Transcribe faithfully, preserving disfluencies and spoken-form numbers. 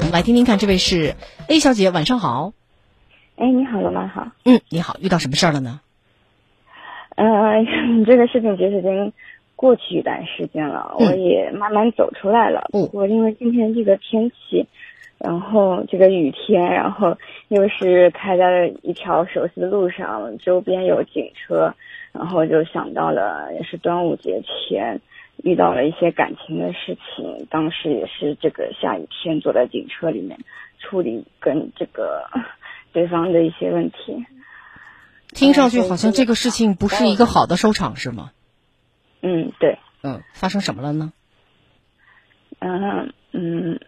嗯，来听听看，这位是 A 小姐，晚上好。 哎，你好，罗妈好。 嗯，你好，遇到什么事儿了呢？ 呃，这个事情其实已经过去一段时间了， 嗯、 我也慢慢走出来了。 哦， 不过因为今天这个天气，然后这个雨天，然后又是开在一条熟悉的路上，周边有警车，然后就想到了也是端午节前遇到了一些感情的事情，当时也是这个下雨天坐在警车里面处理跟这个对方的一些问题。 听上去好像这个事情不是一个好的收场，是吗？ 嗯，对。 嗯，发生什么了呢？ 嗯嗯，